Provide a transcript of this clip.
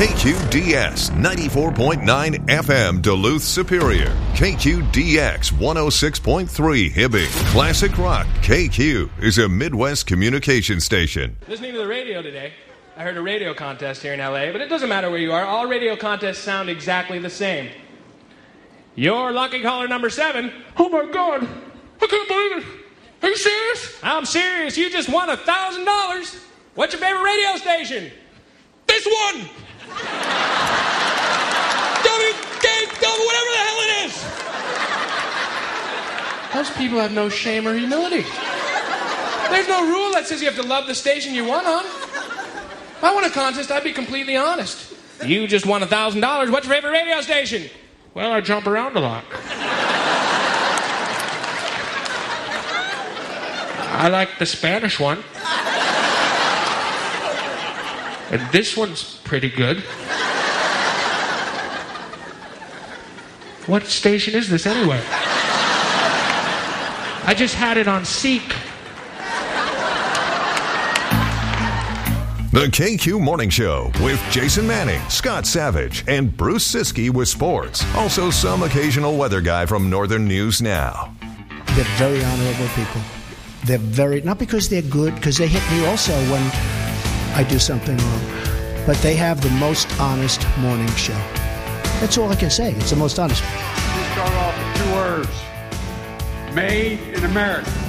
KQDS 94.9 FM Duluth Superior. KQDX 106.3 Hibbing. Classic Rock. KQ is a Midwest communication station. Listening to the radio today, I heard a radio contest here in LA, but it doesn't matter where you are. All radio contests sound exactly the same. You're lucky caller number 7. Oh my God, I can't believe it. Are you serious? I'm serious. You just won $1,000. What's your favorite radio station? This one. WKW, whatever the hell it is. Those people have no shame or humility. There's no rule that says you have to love the station you won on. If I won a contest, I'd be completely honest. You just won $1,000. What's your favorite radio station? Well, I jump around a lot. I like the Spanish one. And this one's pretty good. What station is this anyway? I just had it on Seek. The KQ Morning Show with Jason Manning, Scott Savage, and Bruce Siskey with sports. Also some occasional weather guy from Northern News Now. They're very honorable people. They're very, not because they're good, because they hit me also when I do something wrong. But they have the most honest morning show. That's all I can say. It's the most honest. We start off with 2 words. Made in America.